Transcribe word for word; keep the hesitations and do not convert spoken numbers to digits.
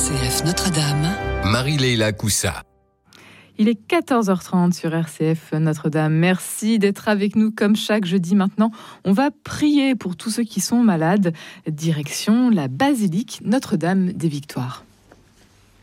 C F Notre-Dame, Marie-Leila Coussa. Il est quatorze heures trente sur R C F Notre-Dame. Merci d'être avec nous comme chaque jeudi maintenant. On va prier pour tous ceux qui sont malades. Direction la basilique Notre-Dame des Victoires.